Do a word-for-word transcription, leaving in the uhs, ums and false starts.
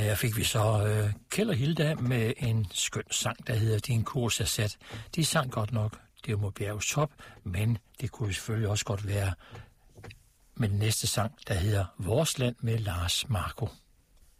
her fik vi så øh, Kjeld og Hilda med en skøn sang, der hedder Din kurs er sat. De sang godt nok, det må bjerges top, men det kunne selvfølgelig også godt være med den næste sang, der hedder Vores Land med Lars Marco.